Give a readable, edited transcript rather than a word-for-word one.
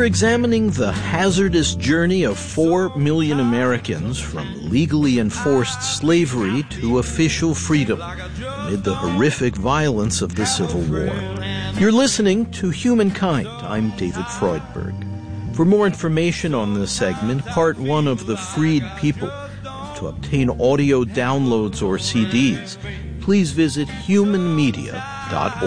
We're examining the hazardous journey of 4 million Americans from legally enforced slavery to official freedom amid the horrific violence of the Civil War. You're listening to Humankind. I'm David Freudberg. For more information on this segment, part 1 of The Freed People, and to obtain audio downloads or CDs, please visit humanmedia.org.